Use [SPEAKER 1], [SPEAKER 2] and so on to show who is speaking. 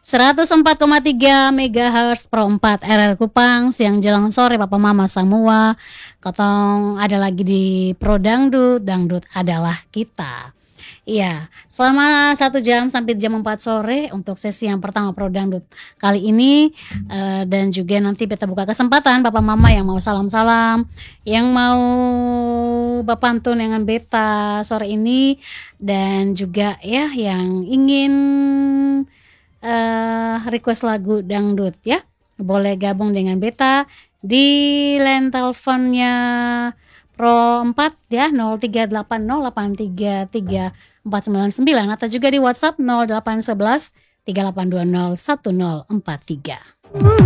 [SPEAKER 1] 104,3 MHz Pro 4 RR Kupang. Siang jelang sore Papa Mama semua. Kotong ada lagi di Pro Dangdut. Dangdut adalah kita. Iya, selama 1 jam sampai jam 4 sore untuk sesi yang pertama Pro Dangdut kali ini. Dan juga nanti kita buka kesempatan Papa Mama yang mau salam-salam, yang mau bapantun dengan beta sore ini, dan juga ya yang ingin request lagu dangdut ya, boleh gabung dengan beta di line teleponnya Pro 4 ya, 0380833499, atau juga di WhatsApp 0811 38201043.